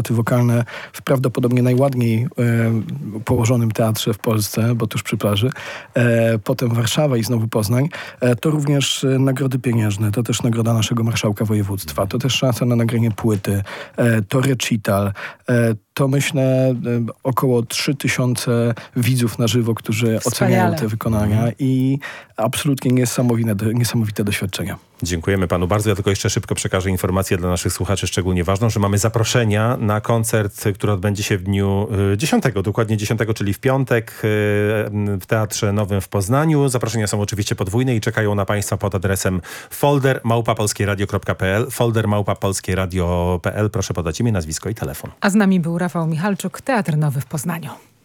nuty wokalne w prawdopodobnie najładniej położonym teatrze w Polsce, bo tuż przy plaży. Potem Warszawa i znowu Poznań. To również nagrody pieniężne, to też nagroda naszego marszałka województwa, to też szansa na nagranie płyty, to recital, to myślę około 3000 widzów na żywo, którzy oceniają te wykonania i absolutnie niesamowite doświadczenia. Dziękujemy panu bardzo. Ja tylko jeszcze szybko przekażę informację dla naszych słuchaczy szczególnie ważną, że mamy zaproszenia na koncert, który odbędzie się w dniu 10, dokładnie 10, czyli w piątek w Teatrze Nowym w Poznaniu. Zaproszenia są oczywiście podwójne i czekają na państwa pod adresem folder@polskieradio.pl, folder@polskieradio.pl. Proszę podać imię, nazwisko i telefon. A z nami był Rafał Michalczuk, Teatr Nowy w Poznaniu.